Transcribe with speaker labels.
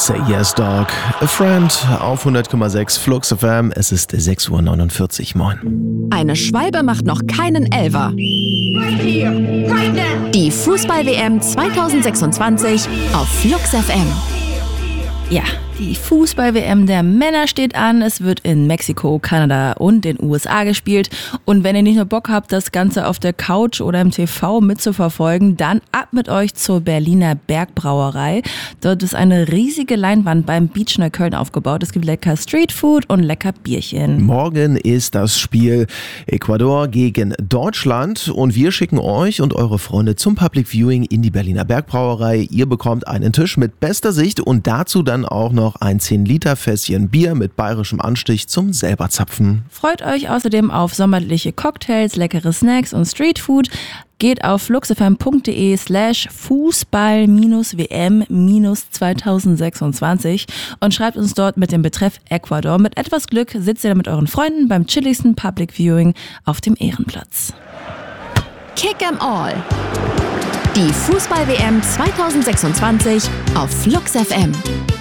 Speaker 1: Say Yes Dog, A Friend auf 100,6 Flux FM. Es ist 6:49 Uhr. Moin.
Speaker 2: Eine Schwalbe macht noch keinen Elfer. Die Fußball-WM 2026 auf Flux FM.
Speaker 3: Ja, die Fußball-WM der Männer steht an. Es wird in Mexiko, Kanada und den USA gespielt. Und wenn ihr nicht nur Bock habt, das Ganze auf der Couch oder im TV mitzuverfolgen, dann ab mit euch zur Berliner Bergbrauerei. Dort ist eine riesige Leinwand beim Beach Neukölln aufgebaut. Es gibt lecker Streetfood und lecker Bierchen.
Speaker 1: Morgen ist das Spiel Ecuador gegen Deutschland und wir schicken euch und eure Freunde zum Public Viewing in die Berliner Bergbrauerei. Ihr bekommt einen Tisch mit bester Sicht und dazu dann auch noch ein 10-Liter-Fässchen Bier mit bayerischem Anstich zum selber zapfen.
Speaker 3: Freut euch außerdem auf sommerliche Cocktails, leckere Snacks und Streetfood. Geht auf fluxfm.de/Fußball-WM-2026 und schreibt uns dort mit dem Betreff Ecuador. Mit etwas Glück sitzt ihr dann mit euren Freunden beim chilligsten Public Viewing auf dem Ehrenplatz.
Speaker 2: Kick 'em all. Die Fußball-WM 2026 auf Flux FM.